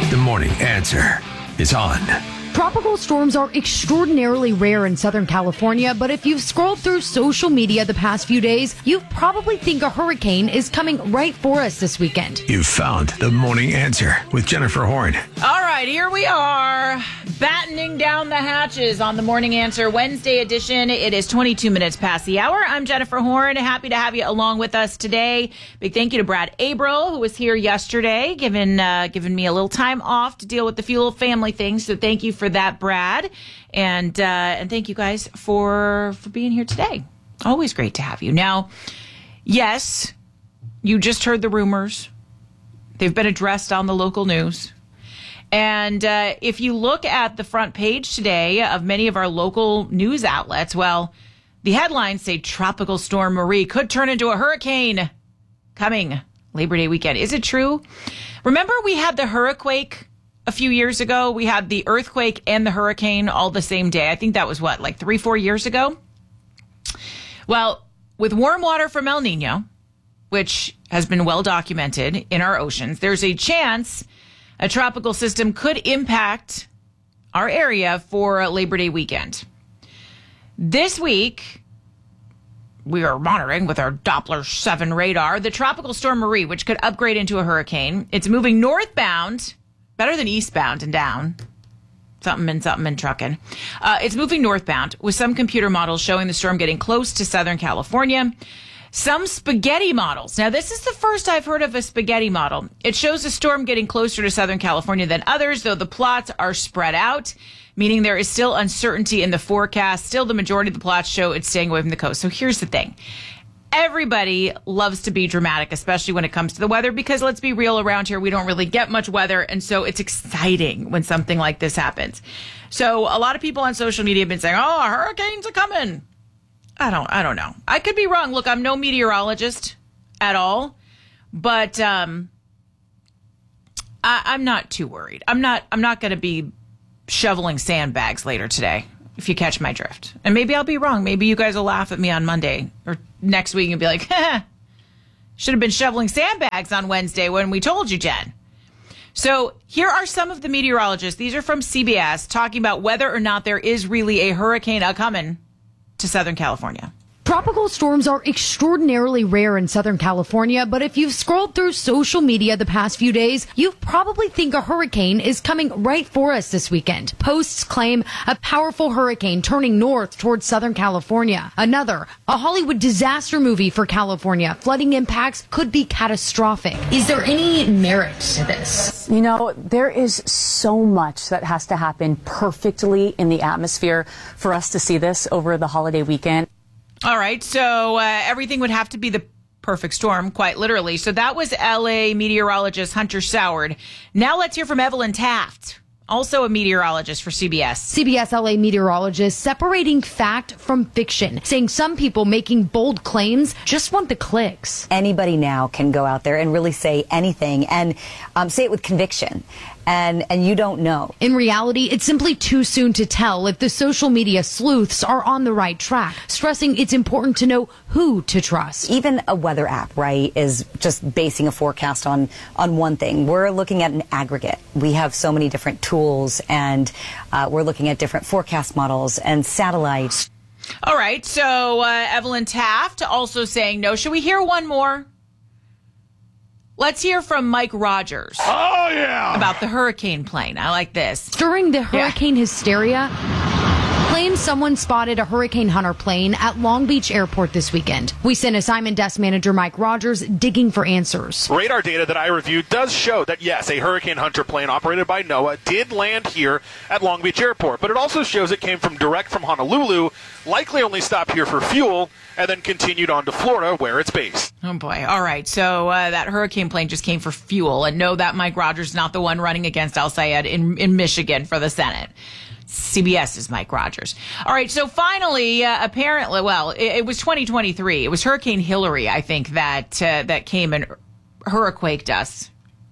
The Morning Answer is on. Tropical storms are extraordinarily rare in Southern California, but if you've scrolled through social media the past few days, you probably think a hurricane is coming right for us this weekend. You've found The Morning Answer with Jennifer Horn. All right, here we are, battening down the hatches on The Morning Answer Wednesday edition. It is 22 minutes past the hour. I'm Jennifer Horn. Happy to have you along with us today. Big thank you to Brad Abril, who was here yesterday, giving me a little time off to deal with the Fuel family thing. So thank you for that, Brad. And thank you guys for being here today. Always great to have you. Now, yes, you just heard the rumors. They've been addressed on the local news. And if you look at the front page today of many of our local news outlets, well, the headlines say Tropical Storm Marie could turn into a hurricane coming Labor Day weekend. Is it true? Remember we had the hurricane a few years ago? We had the earthquake and the hurricane all the same day. I think that was like 3-4 years ago? Well, with warm water from El Nino, which has been well documented in our oceans, there's a chance a tropical system could impact our area for Labor Day weekend. This week, we are monitoring with our Doppler 7 radar the Tropical Storm Marie, which could upgrade into a hurricane. It's moving northbound, better than eastbound and down. Something in trucking. It's moving northbound with some computer models showing the storm getting close to Southern California. Some spaghetti models. Now, this is the first I've heard of a spaghetti model. It shows the storm getting closer to Southern California than others, though the plots are spread out, meaning there is still uncertainty in the forecast. Still, the majority of the plots show it's staying away from the coast. So here's the thing. Everybody loves to be dramatic, especially when it comes to the weather, because let's be real, around here, we don't really get much weather. And so it's exciting when something like this happens. So a lot of people on social media have been saying, oh, hurricanes are coming. I don't know. I could be wrong. Look, I'm no meteorologist at all, but I'm not too worried. I'm not going to be shoveling sandbags later today, if you catch my drift. And maybe I'll be wrong. Maybe you guys will laugh at me on Monday or next week and be like, should have been shoveling sandbags on Wednesday when we told you, Jen. So here are some of the meteorologists. These are from CBS talking about whether or not there is really a hurricane a-coming to Southern California. Tropical storms are extraordinarily rare in Southern California, but if you've scrolled through social media the past few days, you probably think a hurricane is coming right for us this weekend. Posts claim a powerful hurricane turning north towards Southern California. Another, a Hollywood disaster movie for California. Flooding impacts could be catastrophic. Is there any merit to this? You know, there is so much that has to happen perfectly in the atmosphere for us to see this over the holiday weekend. All right, so everything would have to be the perfect storm, quite literally. So that was L.A. meteorologist Hunter Soward. Now let's hear from Evelyn Taft, also a meteorologist for CBS. CBS LA meteorologist separating fact from fiction, saying some people making bold claims just want the clicks. Anybody now can go out there and really say anything and say it with conviction. And you don't know. In reality, it's simply too soon to tell if the social media sleuths are on the right track, stressing it's important to know who to trust. Even a weather app, right, is just basing a forecast on one thing. We're looking at an aggregate. We have so many different tools, and we're looking at different forecast models and satellites. All right, so Evelyn Taft also saying no. Should we hear one more? Let's hear from Mike Rogers. Oh, yeah. About the hurricane plane. I like this. During the hurricane hysteria, claims someone spotted a Hurricane Hunter plane at Long Beach Airport this weekend. We sent assignment desk manager Mike Rogers digging for answers. Radar data that I reviewed does show that, yes, a Hurricane Hunter plane operated by NOAA did land here at Long Beach Airport. But it also shows it came direct from Honolulu, likely only stopped here for fuel, and then continued on to Florida, where it's based. Oh, boy. All right. So that hurricane plane just came for fuel. And no, that Mike Rogers is not the one running against Al Sayed in Michigan for the Senate. CBS is Mike Rogers. All right. So finally, apparently, well, it was 2023. It was Hurricane Hillary, I think, that came and hurricaned us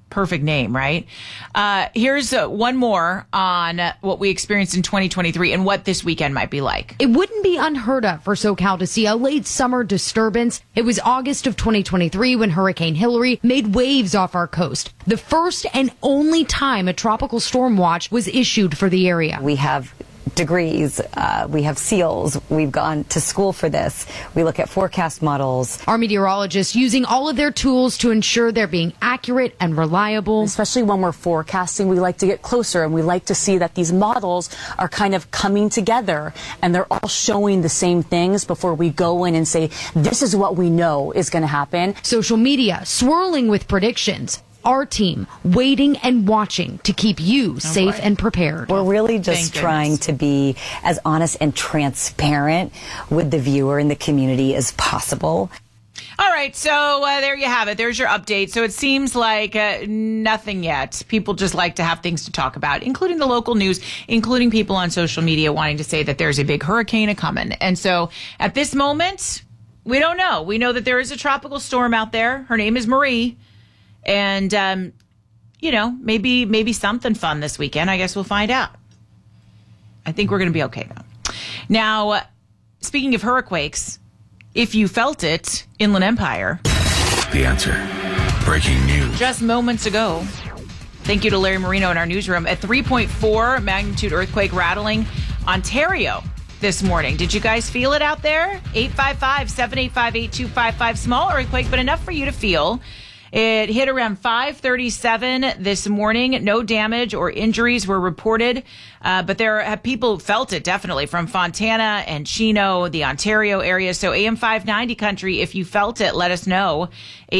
Perfect name, right? Here's one more on what we experienced in 2023 and what this weekend might be like. It wouldn't be unheard of for SoCal to see a late summer disturbance. It was August of 2023 when Hurricane Hilary made waves off our coast. The first and only time a tropical storm watch was issued for the area. We have degrees, we have SEALs, we've gone to school for this. We look at forecast models. Our meteorologists using all of their tools to ensure they're being accurate and reliable. Especially when we're forecasting, we like to get closer and we like to see that these models are kind of coming together and they're all showing the same things before we go in and say, this is what we know is going to happen. Social media swirling with predictions. Our team waiting and watching to keep you safe and prepared. We're really just trying to be as honest and transparent with the viewer and the community as possible. All right, so there you have it. There's your update. So it seems like nothing yet. People just like to have things to talk about, including the local news, including people on social media wanting to say that there's a big hurricane a-coming. And so at this moment, we don't know. We know that there is a tropical storm out there. Her name is Marie. And, maybe something fun this weekend. I guess we'll find out. I think we're going to be okay, though. Now, speaking of hurricanes, if you felt it, Inland Empire. The Answer. Breaking news. Just moments ago. Thank you to Larry Marino in our newsroom. A 3.4 magnitude earthquake rattling Ontario this morning. Did you guys feel it out there? 855-785-8255. Small earthquake, but enough for you to feel. It hit around 5:37 this morning. No damage or injuries were reported, but there have people felt it definitely from Fontana and Chino, the Ontario area. So AM 590 country, if you felt it, let us know.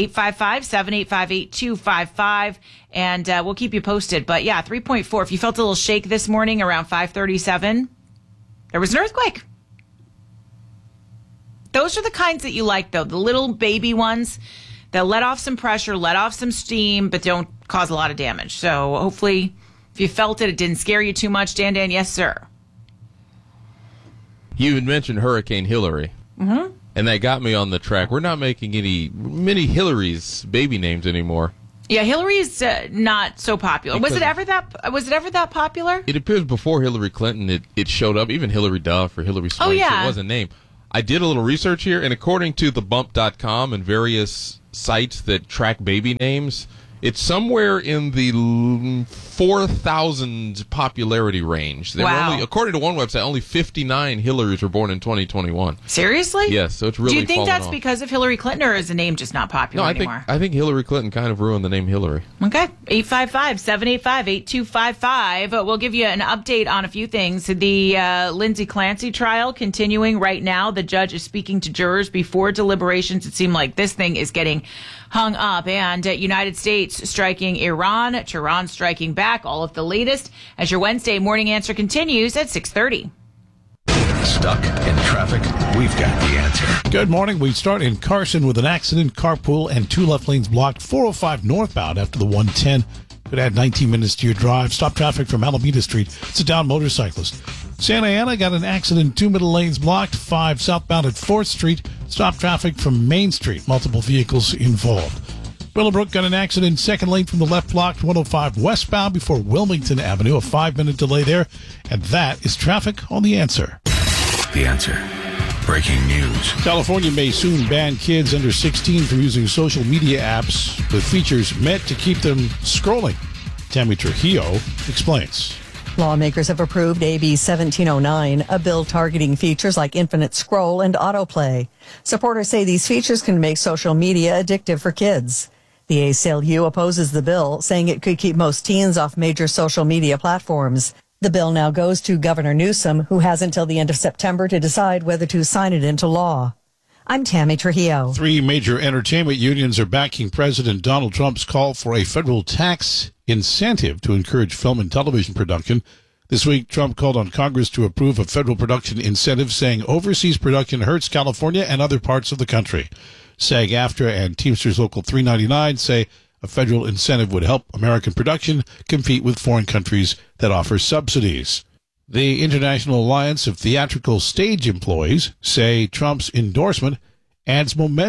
855-785-8255, and we'll keep you posted. But yeah, 3.4. If you felt a little shake this morning around 5:37, there was an earthquake. Those are the kinds that you like, though, the little baby ones. They'll let off some pressure, let off some steam, but don't cause a lot of damage. So hopefully, if you felt it, it didn't scare you too much. Dan, yes, sir. You had mentioned Hurricane Hilary, and that got me on the track. We're not making many Hilary's baby names anymore. Yeah, Hillary's not so popular. Was it ever that popular? It appears before Hillary Clinton, it showed up. Even Hillary Duff or Hillary Swank. Oh, yeah. It was a name. I did a little research here, and according to thebump.com and various sites that track baby names, it's somewhere in the 4,000 popularity range. There were only, according to one website, only 59 Hillarys were born in 2021. Seriously? Yes, so it's really Do you think that's off. because of Hillary Clinton, or is the name just not popular anymore? I think Hillary Clinton kind of ruined the name Hillary. Okay. 855-785-8255. We'll give you an update on a few things. The Lindsay Clancy trial continuing right now. The judge is speaking to jurors before deliberations. It seemed like this thing is getting hung up. And United States striking Iran, Tehran striking back. All of the latest as your Wednesday morning answer continues at 6:30. Stuck in traffic? We've got the answer. Good morning. We start in Carson with an accident, carpool, and 2 left lanes blocked. 405 northbound after the 110. Could add 19 minutes to your drive. Stop traffic from Alameda Street. It's a down motorcyclist. Santa Ana got an accident, 2 middle lanes blocked. 5 southbound at 4th Street. Stop traffic from Main Street. Multiple vehicles involved. Willowbrook got an accident, 2nd lane from the left blocked, 105 westbound before Wilmington Avenue. A 5-minute delay there. And that is traffic on The Answer. The Answer. Breaking news. California may soon ban kids under 16 from using social media apps with features meant to keep them scrolling. Tammy Trujillo explains. Lawmakers have approved AB 1709, a bill targeting features like infinite scroll and autoplay. Supporters say these features can make social media addictive for kids. The ACLU opposes the bill, saying it could keep most teens off major social media platforms. The bill now goes to Governor Newsom, who has until the end of September to decide whether to sign it into law. I'm Tammy Trujillo. 3 major entertainment unions are backing President Donald Trump's call for a federal tax incentive to encourage film and television production. This week, Trump called on Congress to approve a federal production incentive, saying overseas production hurts California and other parts of the country. SAG-AFTRA and Teamsters Local 399 say a federal incentive would help American production compete with foreign countries that offer subsidies. The International Alliance of Theatrical Stage Employees say Trump's endorsement adds momentum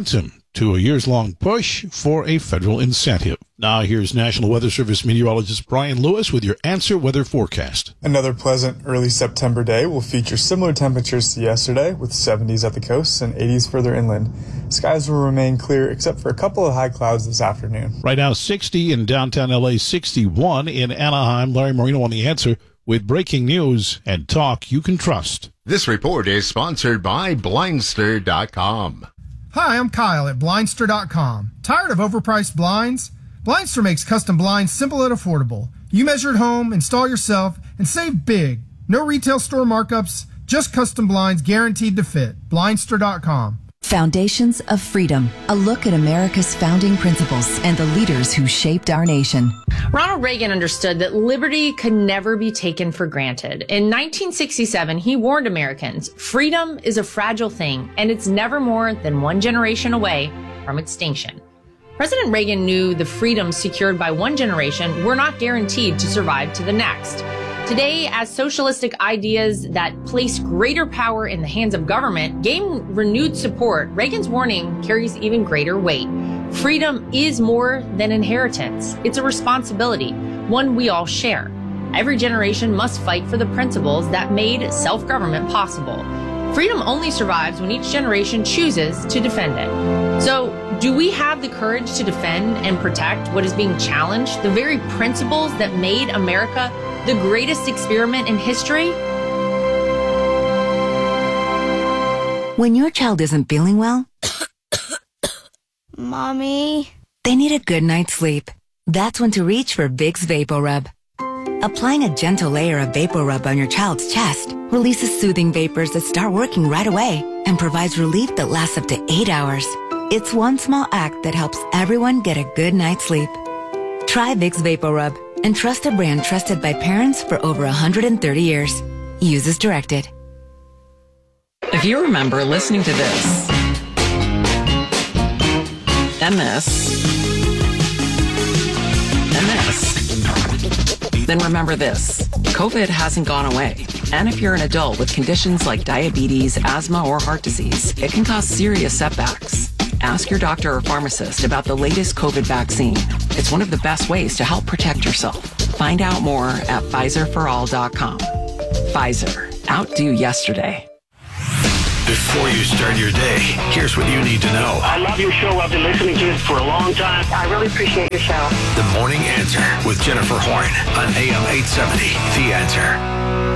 to a years-long push for a federal incentive. Now here's National Weather Service meteorologist Brian Lewis with your Answer Weather forecast. Another pleasant early September day will feature similar temperatures to yesterday, with 70s at the coast and 80s further inland. Skies will remain clear except for a couple of high clouds this afternoon. Right now 60 in downtown LA, 61 in Anaheim. Larry Marino on The Answer with breaking news and talk you can trust. This report is sponsored by Blindster.com. Hi, I'm Kyle at Blindster.com. Tired of overpriced blinds? Blindster makes custom blinds simple and affordable. You measure at home, install yourself, and save big. No retail store markups, just custom blinds guaranteed to fit. Blindster.com. Foundations of Freedom, a look at America's founding principles and the leaders who shaped our nation. Ronald Reagan understood that liberty could never be taken for granted. In 1967, he warned Americans, freedom is a fragile thing, and it's never more than one generation away from extinction. President Reagan knew the freedoms secured by one generation were not guaranteed to survive to the next. Today, as socialistic ideas that place greater power in the hands of government gain renewed support, Reagan's warning carries even greater weight. Freedom is more than inheritance. It's a responsibility, one we all share. Every generation must fight for the principles that made self-government possible. Freedom only survives when each generation chooses to defend it. So, do we have the courage to defend and protect what is being challenged, the very principles that made America the greatest experiment in history? When your child isn't feeling well, Mommy, they need a good night's sleep. That's when to reach for Vicks VapoRub. Applying a gentle layer of VapoRub on your child's chest releases soothing vapors that start working right away and provides relief that lasts up to 8 hours. It's one small act that helps everyone get a good night's sleep. Try Vicks VapoRub and trust a brand trusted by parents for over 130 years. Use as directed. If you remember listening to this, and this, then remember this. COVID hasn't gone away. And if you're an adult with conditions like diabetes, asthma, or heart disease, it can cause serious setbacks. Ask your doctor or pharmacist about the latest COVID vaccine. It's one of the best ways to help protect yourself. Find out more at PfizerForAll.com. Pfizer. Outdo yesterday. Before you start your day, here's what you need to know. I love your show. I've been listening to it for a long time. I really appreciate your show. The Morning Answer with Jennifer Horn on AM 870. The Answer.